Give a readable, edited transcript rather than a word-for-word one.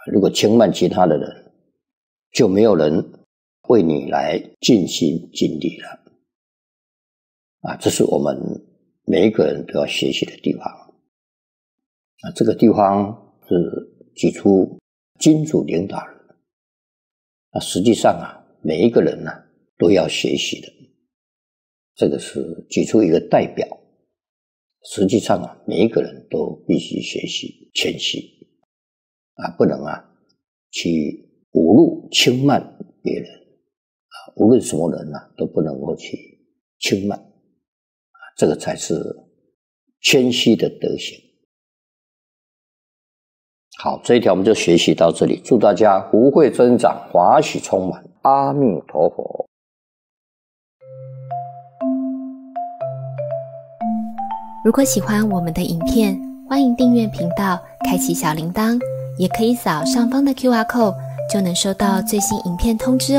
如果轻慢其他的人，就没有人为你来尽心尽力了。这是我们每一个人都要学习的地方。这个地方是举出君主领导人。实际上每一个人都要学习的。这个是举出一个代表。实际上每一个人都必须学习谦虚不能去侮辱轻慢别人无论什么人都不能够去轻慢这个才是谦虚的德行。好，这一条我们就学习到这里，祝大家福慧增长，华喜充满，阿弥陀佛。 如果喜欢我们的影片，欢迎订阅频道，开启小铃铛，也可以扫上方的 QR code， 就能收到最新影片通知哦。